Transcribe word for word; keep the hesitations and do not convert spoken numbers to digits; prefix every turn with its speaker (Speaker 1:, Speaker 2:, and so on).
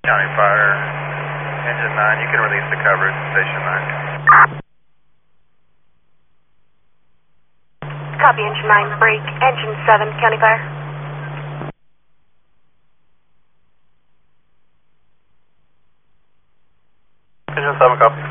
Speaker 1: County Fire, Engine nine, you can release the coverage, Station nine.
Speaker 2: Copy, Engine nine, break, Engine seven, County Fire.
Speaker 1: Engine seven, copy.